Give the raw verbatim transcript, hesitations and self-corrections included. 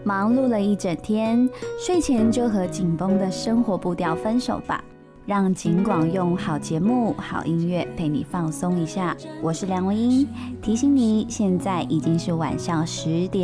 忙碌了一整天，睡前就和紧绷的生活步调分手吧，让景广用好节目、好音乐陪你放松一下。我是梁文音，提醒你，现在已经是晚上十点。